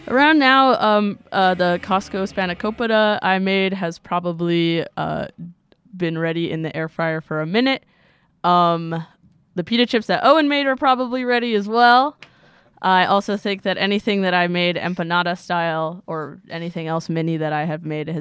Around now, the Costco spanakopita I made has probably been ready in the air fryer for a minute. The pita chips that Owen made are probably ready as well. I also think that anything that I made empanada style or anything else mini that I have made